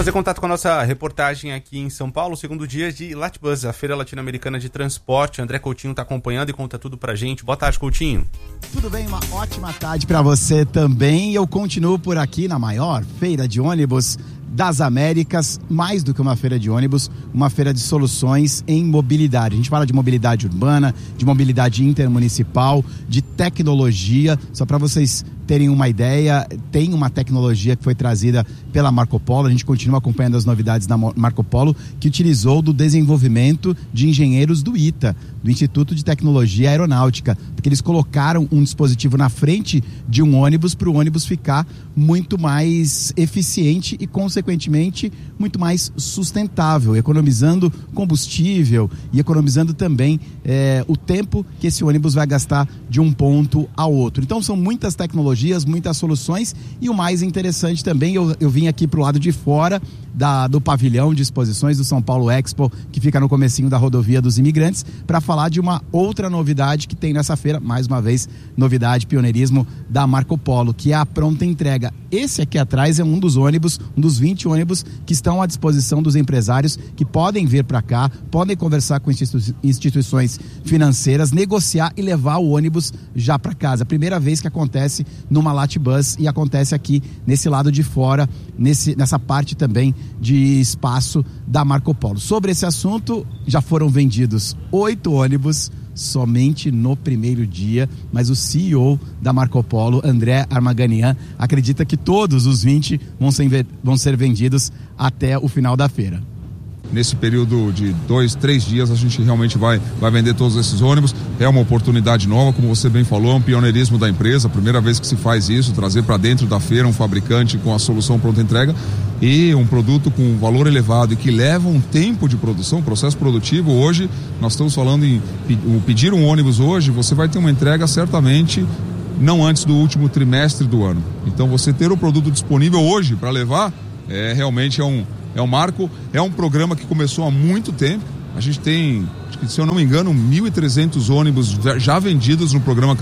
fazer contato com a nossa reportagem aqui em São Paulo, segundo dia de Latbus, a Feira Latino-Americana de Transporte. André Coutinho está acompanhando e conta tudo pra gente. Boa tarde, Coutinho. Tudo bem, uma ótima tarde para você também. Eu continuo por aqui na maior feira de ônibus das Américas, mais do que uma feira de ônibus, uma feira de soluções em mobilidade. A gente fala de mobilidade urbana, de mobilidade intermunicipal, de tecnologia. Só para vocês terem uma ideia, tem uma tecnologia que foi trazida pela Marco Polo. A gente continua acompanhando as novidades da Marco Polo, que utilizou do desenvolvimento de engenheiros do ITA, do Instituto de Tecnologia Aeronáutica, porque eles colocaram um dispositivo na frente de um ônibus para o ônibus ficar muito mais eficiente e, consequentemente, muito mais sustentável, economizando combustível e economizando também o tempo que esse ônibus vai gastar de um ponto ao outro. Então são muitas tecnologias, muitas soluções, e o mais interessante também, eu vim aqui pro lado de fora do pavilhão de exposições do São Paulo Expo, que fica no comecinho da rodovia dos Imigrantes, para falar de uma outra novidade que tem nessa feira, mais uma vez, novidade, pioneirismo da Marco Polo, que é a pronta entrega. Esse aqui atrás é um dos ônibus, um dos 20 ônibus que estão à disposição dos empresários que podem vir para cá, podem conversar com instituições financeiras, negociar e levar o ônibus já para casa. Primeira vez que acontece numa Latbus e acontece aqui nesse lado de fora, nessa parte também de espaço da Marco Polo. Sobre esse assunto, já foram vendidos 8 ônibus somente no primeiro dia, mas o CEO da Marco Polo, André Armaganian, acredita que todos os 20 vão ser vendidos até o final da feira. Nesse período de 2-3 dias a gente realmente vai vender todos esses ônibus. É uma oportunidade nova, como você bem falou, é um pioneirismo da empresa, a primeira vez que se faz isso, trazer para dentro da feira um fabricante com a solução pronta entrega e um produto com valor elevado e que leva um tempo de produção, um processo produtivo. Hoje nós estamos falando em pedir um ônibus hoje, você vai ter uma entrega certamente não antes do último trimestre do ano. Então você ter o produto disponível hoje para levar realmente é um marco, é um programa que começou há muito tempo. A gente tem, se eu não me engano, 1.300 ônibus já vendidos no programa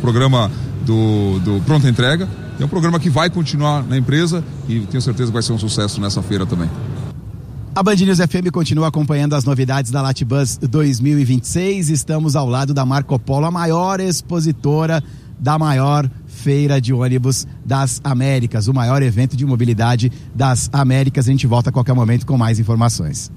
do Pronta Entrega. É um programa que vai continuar na empresa e tenho certeza que vai ser um sucesso nessa feira também. A Band News FM continua acompanhando as novidades da Latbus 2026. Estamos ao lado da Marco Polo, a maior expositora da maior feira de ônibus das Américas, o maior evento de mobilidade das Américas. A gente volta a qualquer momento com mais informações.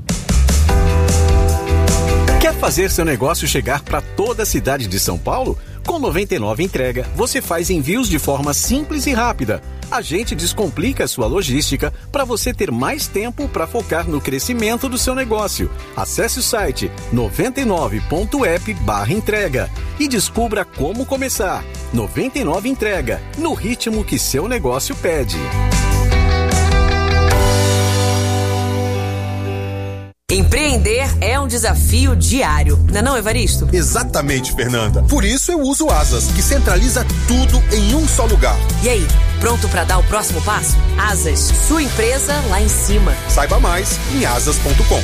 Quer fazer seu negócio chegar para toda a cidade de São Paulo? Com 99 Entrega, você faz envios de forma simples e rápida. A gente descomplica a sua logística para você ter mais tempo para focar no crescimento do seu negócio. Acesse o site 99.app/entrega e descubra como começar. 99 Entrega, no ritmo que seu negócio pede. Empreender é um desafio diário, não é, Evaristo? Exatamente, Fernanda. Por isso eu uso o Asas, que centraliza tudo em um só lugar. E aí, pronto para dar o próximo passo? Asas, sua empresa lá em cima. Saiba mais em asas.com.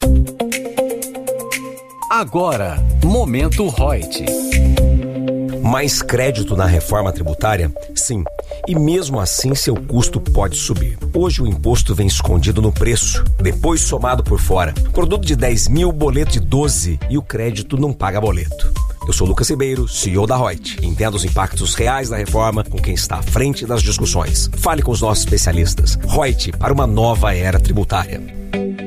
Agora, Momento Reut. Mais crédito na reforma tributária? Sim. E mesmo assim seu custo pode subir. Hoje o imposto vem escondido no preço, depois somado por fora. Produto de 10 mil, boleto de 12 e o crédito não paga boleto. Eu sou Lucas Ribeiro, CEO da Reut. Entenda os impactos reais da reforma com quem está à frente das discussões. Fale com os nossos especialistas. Reut, para uma nova era tributária.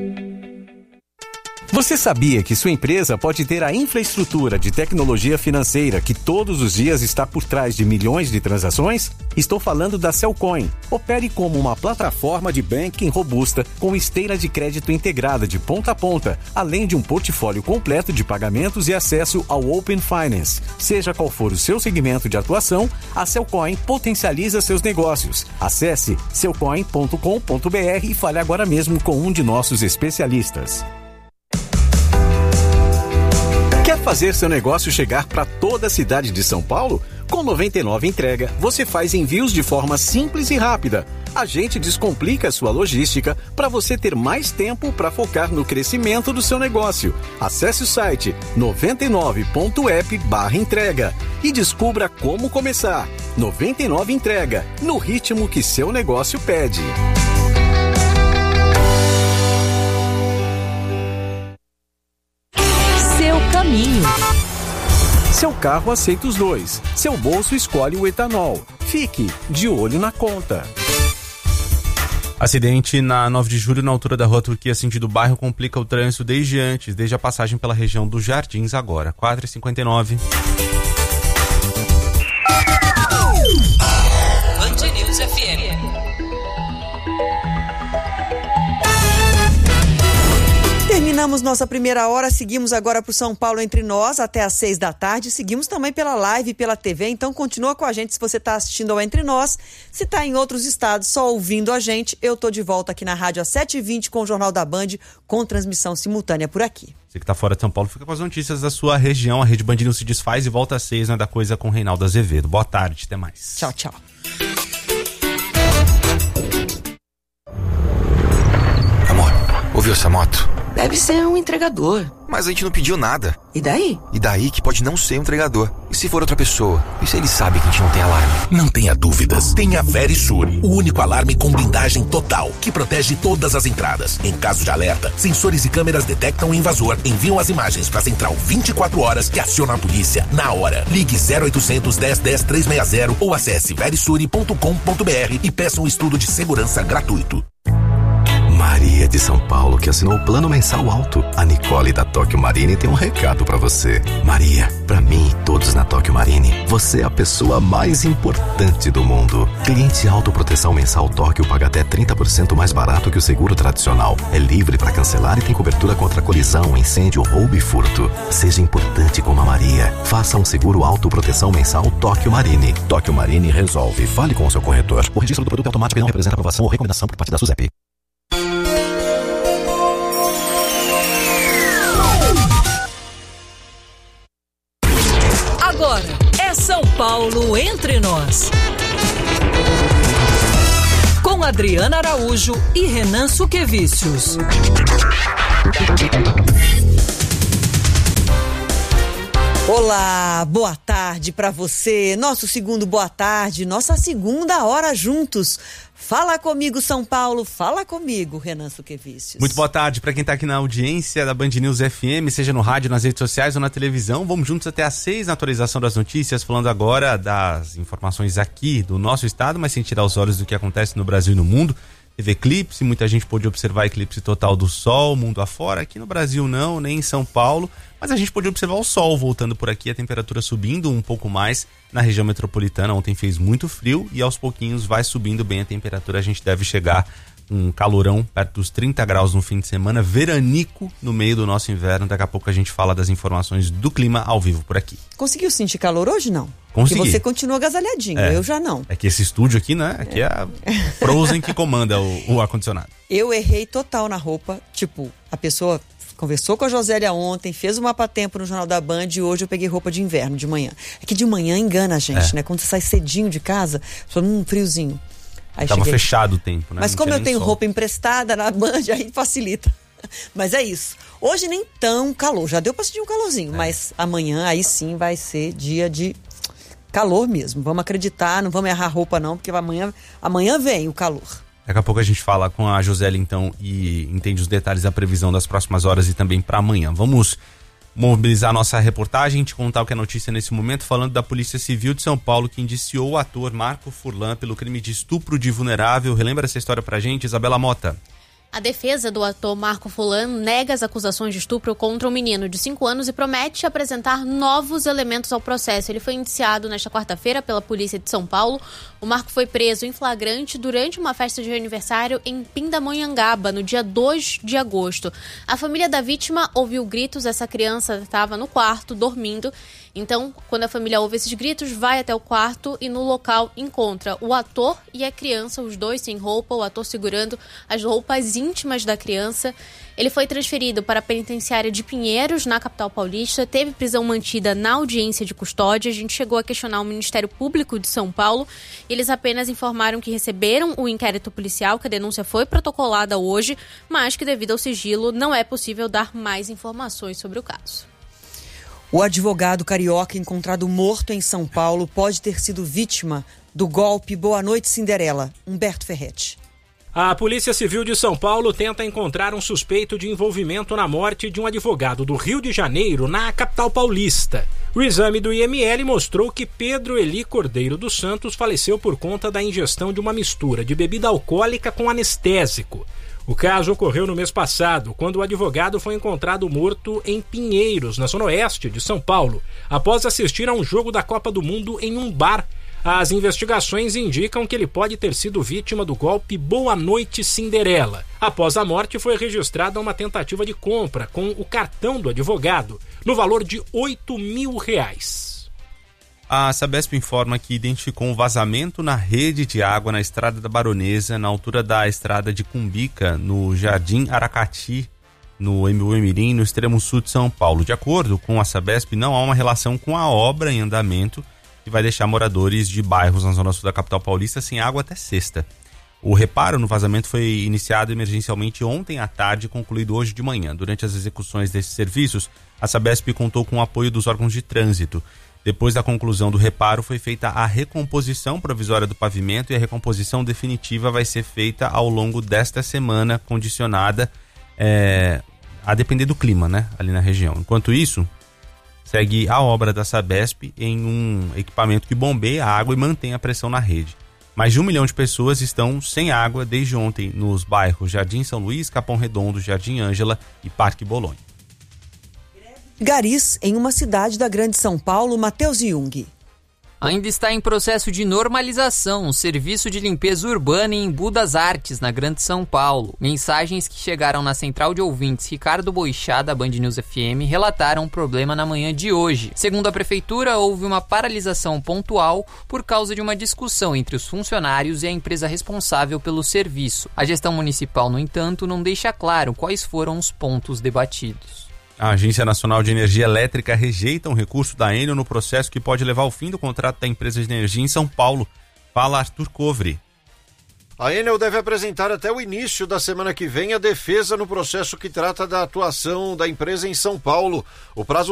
Você sabia que sua empresa pode ter a infraestrutura de tecnologia financeira que todos os dias está por trás de milhões de transações? Estou falando da Cellcoin. Opere como uma plataforma de banking robusta com esteira de crédito integrada de ponta a ponta, além de um portfólio completo de pagamentos e acesso ao Open Finance. Seja qual for o seu segmento de atuação, a Cellcoin potencializa seus negócios. Acesse cellcoin.com.br e fale agora mesmo com um de nossos especialistas. Quer fazer seu negócio chegar para toda a cidade de São Paulo? Com 99 Entrega, você faz envios de forma simples e rápida. A gente descomplica a sua logística para você ter mais tempo para focar no crescimento do seu negócio. Acesse o site 99.app/entrega e descubra como começar. 99 Entrega, no ritmo que seu negócio pede. Seu carro aceita os dois. Seu bolso escolhe o etanol. Fique de olho na conta. Acidente na 9 de julho, na altura da rua Turquia, sentido bairro, complica o trânsito desde a passagem pela região dos Jardins agora. 4h59. Band News FM. Terminamos nossa primeira hora, seguimos agora para o São Paulo Entre Nós até às 6 da tarde, seguimos também pela live e pela TV, então continua com a gente se você está assistindo ao Entre Nós, se está em outros estados só ouvindo a gente, eu tô de volta aqui na rádio às 7h20 com o Jornal da Band, com transmissão simultânea por aqui. Você que está fora de São Paulo, fica com as notícias da sua região, a Rede Band News se desfaz e volta às 6, né, da coisa com Reinaldo Azevedo. Boa tarde, até mais. Tchau, tchau. Amor, ouviu essa moto? Deve ser um entregador. Mas a gente não pediu nada. E daí? E daí que pode não ser um entregador. E se for outra pessoa? E se ele sabe que a gente não tem alarme? Não tenha dúvidas. Tenha Verisure, o único alarme com blindagem total, que protege todas as entradas. Em caso de alerta, sensores e câmeras detectam o invasor, enviam as imagens para a central 24 horas e aciona a polícia na hora. Ligue 0800 10 10 360 ou acesse verisure.com.br e peça um estudo de segurança gratuito. Maria de São Paulo, que assinou o plano mensal alto. A Nicole da Tóquio Marine tem um recado pra você. Maria, pra mim e todos na Tóquio Marine, você é a pessoa mais importante do mundo. Cliente autoproteção mensal Tóquio paga até 30% mais barato que o seguro tradicional. É livre pra cancelar e tem cobertura contra colisão, incêndio, roubo e furto. Seja importante como a Maria. Faça um seguro autoproteção mensal Tóquio Marine. Tóquio Marine resolve. Fale com o seu corretor. O registro do produto automático não representa aprovação ou recomendação por parte da SUSEP. Agora é São Paulo Entre Nós. Com Adriana Araújo e Renan Suquevicius. Olá, boa tarde para você. Nosso segundo boa tarde, nossa segunda hora juntos. Fala comigo, São Paulo. Fala comigo, Renan Suquevicius. Muito boa tarde para quem está aqui na audiência da Band News FM, seja no rádio, nas redes sociais ou na televisão. Vamos juntos até às 6 na atualização das notícias, falando agora das informações aqui do nosso estado, mas sem tirar os olhos do que acontece no Brasil e no mundo. Teve eclipse, muita gente pôde observar eclipse total do Sol, mundo afora. Aqui no Brasil não, nem em São Paulo, mas a gente pôde observar o Sol voltando por aqui, a temperatura subindo um pouco mais na região metropolitana. Ontem fez muito frio e aos pouquinhos vai subindo bem a temperatura. A gente deve chegar um calorão perto dos 30 graus no fim de semana, veranico no meio do nosso inverno. Daqui a pouco a gente fala das informações do clima ao vivo por aqui. Conseguiu sentir calor hoje, não? Consegui. Porque você continua agasalhadinho, eu já não. É que esse estúdio aqui, né? Aqui é a Frozen que comanda o ar-condicionado. Eu errei total na roupa, tipo, a pessoa conversou com a Josélia ontem, fez o mapa-tempo no Jornal da Band e hoje eu peguei roupa de inverno de manhã. É que de manhã engana a gente, né? Quando você sai cedinho de casa, só num friozinho. Aí tava fechado o tempo, né? Mas não como eu tenho sol. roupa emprestada na Band, aí facilita. Mas é isso. Hoje nem tão calor, já deu pra sentir um calorzinho, mas amanhã aí sim vai ser dia de calor mesmo. Vamos acreditar, não vamos errar roupa não, porque amanhã vem o calor. Daqui a pouco a gente fala com a Josélia então e entende os detalhes da previsão das próximas horas e também para amanhã. Vamos mobilizar a nossa reportagem, te contar o que é notícia nesse momento, falando da Polícia Civil de São Paulo, que indiciou o ator Marco Furlan pelo crime de estupro de vulnerável. Relembra essa história pra gente, Isabela Mota? A defesa do ator Marco Furlan nega as acusações de estupro contra um menino de 5 anos e promete apresentar novos elementos ao processo. Ele foi indiciado nesta quarta-feira pela Polícia de São Paulo. O Marco foi preso em flagrante durante uma festa de aniversário em Pindamonhangaba, no dia 2 de agosto. A família da vítima ouviu gritos, essa criança estava no quarto, dormindo. Então, quando a família ouve esses gritos, vai até o quarto e no local encontra o ator e a criança, os dois sem roupa, o ator segurando as roupas íntimas da criança. Ele foi transferido para a penitenciária de Pinheiros, na capital paulista, teve prisão mantida na audiência de custódia. A gente chegou a questionar o Ministério Público de São Paulo. Eles apenas informaram que receberam o inquérito policial, que a denúncia foi protocolada hoje, mas que devido ao sigilo não é possível dar mais informações sobre o caso. O advogado carioca encontrado morto em São Paulo pode ter sido vítima do golpe Boa Noite Cinderela, Humberto Ferretti. A Polícia Civil de São Paulo tenta encontrar um suspeito de envolvimento na morte de um advogado do Rio de Janeiro, na capital paulista. O exame do IML mostrou que Pedro Eli Cordeiro dos Santos faleceu por conta da ingestão de uma mistura de bebida alcoólica com anestésico. O caso ocorreu no mês passado, quando o advogado foi encontrado morto em Pinheiros, na zona oeste de São Paulo, após assistir a um jogo da Copa do Mundo em um bar. As investigações indicam que ele pode ter sido vítima do golpe Boa Noite Cinderela. Após a morte, foi registrada uma tentativa de compra com o cartão do advogado, no valor de R$8.000. A Sabesp informa que identificou um vazamento na rede de água na Estrada da Baronesa, na altura da Estrada de Cumbica, no Jardim Aracati, no Emirim, no extremo sul de São Paulo. De acordo com a Sabesp, não há uma relação com a obra em andamento, que vai deixar moradores de bairros na zona sul da capital paulista sem água até sexta. O reparo no vazamento foi iniciado emergencialmente ontem à tarde e concluído hoje de manhã. Durante as execuções desses serviços, a Sabesp contou com o apoio dos órgãos de trânsito. Depois da conclusão do reparo, foi feita a recomposição provisória do pavimento e a recomposição definitiva vai ser feita ao longo desta semana, condicionada a depender do clima, né, ali na região. Enquanto isso, segue a obra da Sabesp em um equipamento que bombeia a água e mantém a pressão na rede. Mais de 1 milhão de pessoas estão sem água desde ontem nos bairros Jardim São Luís, Capão Redondo, Jardim Ângela e Parque Bolonha. Garis, em uma cidade da Grande São Paulo, Matheus Jung. Ainda está em processo de normalização o serviço de limpeza urbana em Embu das Artes, na Grande São Paulo. Mensagens que chegaram na central de ouvintes Ricardo Boixá, da Band News FM, relataram o problema na manhã de hoje. Segundo a prefeitura, houve uma paralisação pontual por causa de uma discussão entre os funcionários e a empresa responsável pelo serviço. A gestão municipal, no entanto, não deixa claro quais foram os pontos debatidos. A Agência Nacional de Energia Elétrica rejeita um recurso da Enel no processo que pode levar ao fim do contrato da empresa de energia em São Paulo. Fala Arthur Covre. A Enel deve apresentar até o início da semana que vem a defesa no processo que trata da atuação da empresa em São Paulo. O prazo